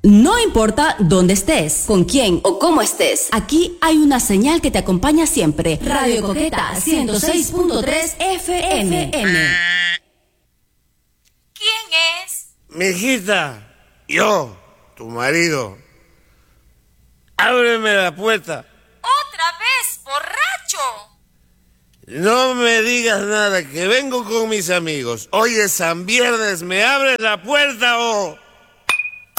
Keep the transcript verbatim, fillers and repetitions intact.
No importa dónde estés, con quién o cómo estés, aquí hay una señal que te acompaña siempre. Radio Coqueta ciento seis punto tres F M. ¿Quién es? Mijita, yo, tu marido. Ábreme la puerta. ¿Otra vez, borracho? No me digas nada, que vengo con mis amigos. Hoy es San Viernes, ¿me abres la puerta o...?